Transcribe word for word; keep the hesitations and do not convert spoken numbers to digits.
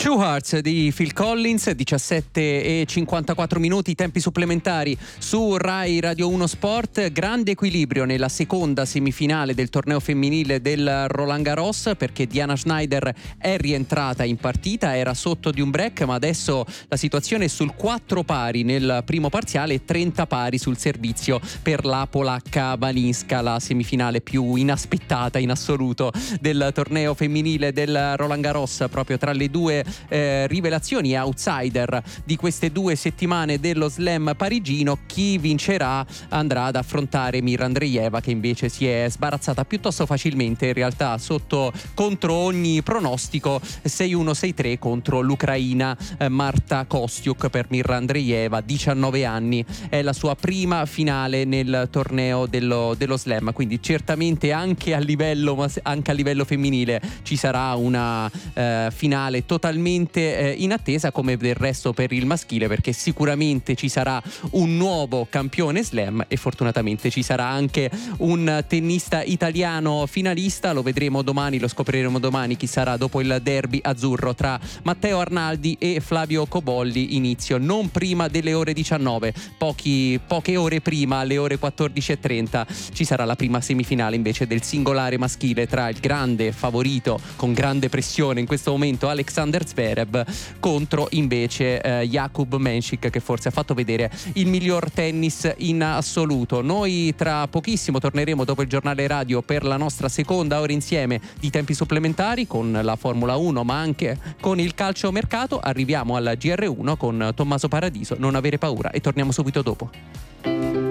Two Hearts di Phil Collins, diciassette e cinquantaquattro minuti, tempi supplementari su Rai Radio uno Sport. Grande equilibrio nella seconda semifinale del torneo femminile del Roland Garros, perché Diana Schneider è rientrata in partita, era sotto di un break, ma adesso la situazione è sul quattro pari nel primo parziale e trenta pari sul servizio per la polacca Balinska, la semifinale più inaspettata in assoluto del torneo femminile del Roland Garros, proprio tra le due Eh, rivelazioni e outsider di queste due settimane dello slam parigino. Chi vincerà andrà ad affrontare Mir Andreeva, che invece si è sbarazzata piuttosto facilmente, in realtà sotto contro ogni pronostico, sei uno sei tre contro l'ucraina eh, Marta Kostyuk. Per Mir Andreeva, diciannove anni, è la sua prima finale nel torneo dello, dello slam, quindi certamente anche a livello anche a livello femminile ci sarà una eh, finale totalmente in attesa, come del resto per il maschile, perché sicuramente ci sarà un nuovo campione slam e fortunatamente ci sarà anche un tennista italiano finalista. Lo vedremo domani, lo scopriremo domani chi sarà dopo il derby azzurro tra Matteo Arnaldi e Flavio Cobolli. Inizio non prima delle ore diciannove, pochi, poche ore prima, alle ore quattordici e trenta, ci sarà la prima semifinale invece del singolare maschile tra il grande favorito con grande pressione in questo momento Alexander Zverev contro invece eh, Jakub Menšik, che forse ha fatto vedere il miglior tennis in assoluto. Noi tra pochissimo torneremo dopo il giornale radio per la nostra seconda ora insieme di tempi supplementari con la Formula uno, ma anche con il calciomercato. Arriviamo al G R uno con Tommaso Paradiso, non avere paura, e torniamo subito dopo.